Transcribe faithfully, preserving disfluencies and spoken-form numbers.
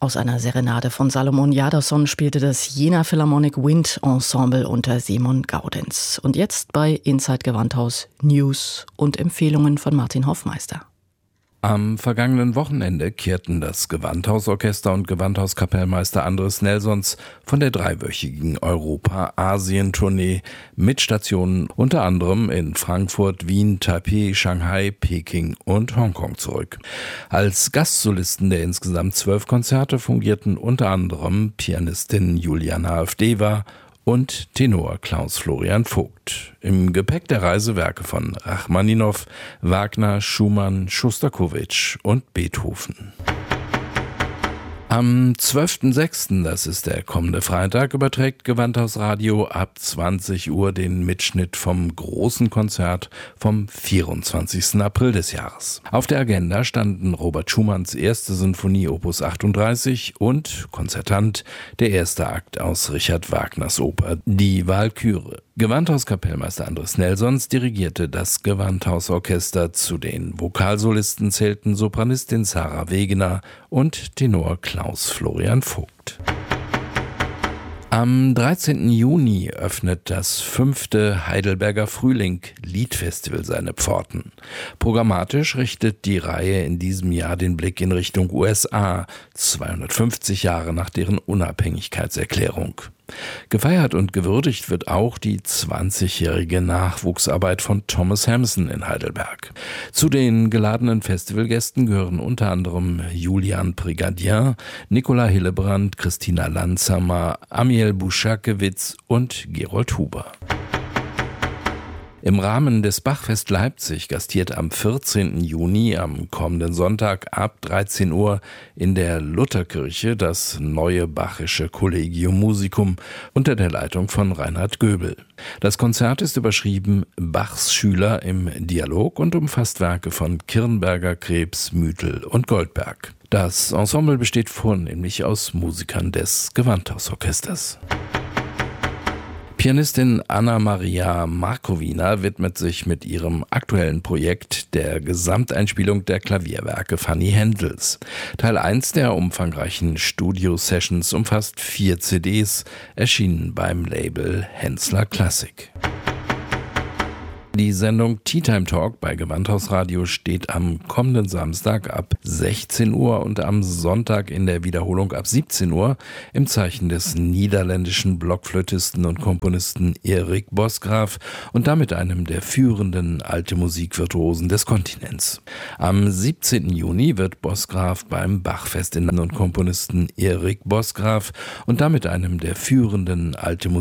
Aus einer Serenade von Salomon Jadasson spielte das Jena Philharmonic Wind Ensemble unter Simon Gaudenz. Und jetzt bei Inside Gewandhaus News und Empfehlungen von Martin Hoffmeister. Am vergangenen Wochenende kehrten das Gewandhausorchester und Gewandhauskapellmeister Andres Nelsons von der dreiwöchigen Europa-Asien-Tournee mit Stationen unter anderem in Frankfurt, Wien, Taipei, Shanghai, Peking und Hongkong zurück. Als Gastsolisten der insgesamt zwölf Konzerte fungierten unter anderem Pianistin Juliana Avdeva und Tenor Klaus Florian Vogt. Im Gepäck der Reise Werke von Rachmaninow, Wagner, Schumann, Schostakowitsch und Beethoven. Am zwölften sechsten, das ist der kommende Freitag, überträgt Gewandhaus Radio ab zwanzig Uhr den Mitschnitt vom großen Konzert vom vierundzwanzigsten April des Jahres. Auf der Agenda standen Robert Schumanns erste Sinfonie Opus achtunddreißig und Konzertant der erste Akt aus Richard Wagners Oper Die Walküre. Gewandhauskapellmeister Andres Nelsons dirigierte das Gewandhausorchester. Zu den Vokalsolisten zählten Sopranistin Sarah Wegener und Tenor Klaus Florian Vogt. Am dreizehnten Juni öffnet das fünfte Heidelberger Frühling Liedfestival seine Pforten. Programmatisch richtet die Reihe in diesem Jahr den Blick in Richtung U S A, zweihundertfünfzig Jahre nach deren Unabhängigkeitserklärung. Gefeiert und gewürdigt wird auch die zwanzigjährige Nachwuchsarbeit von Thomas Hampson in Heidelberg. Zu den geladenen Festivalgästen gehören unter anderem Julian Prigadier, Nicola Hillebrand, Christina Landsamer, Amiel Buschakewitz und Gerold Huber. Im Rahmen des Bachfest Leipzig gastiert am vierzehnten Juni, am kommenden Sonntag ab dreizehn Uhr in der Lutherkirche das neue Bachische Collegium Musicum unter der Leitung von Reinhard Göbel. Das Konzert ist überschrieben Bachs Schüler im Dialog und umfasst Werke von Kirnberger, Krebs, Müthel und Goldberg. Das Ensemble besteht vornehmlich aus Musikern des Gewandhausorchesters. Pianistin Anna-Maria Markowina widmet sich mit ihrem aktuellen Projekt der Gesamteinspielung der Klavierwerke Fanny Händels. Teil eins der umfangreichen Studio-Sessions umfasst vier C Ds, erschienen beim Label Hensler Classic. Die Sendung Tea Time Talk bei Gewandhaus Radio steht am kommenden Samstag ab sechzehn Uhr und am Sonntag in der Wiederholung ab siebzehn Uhr im Zeichen des niederländischen Blockflötisten und Komponisten Erik Bosgraaf und damit einem der führenden alte Musikvirtuosen des Kontinents. Am siebzehnten Juni wird Bosgraaf beim Bachfest in und Komponisten Erik Bosgraaf und damit einem der führenden alte Musik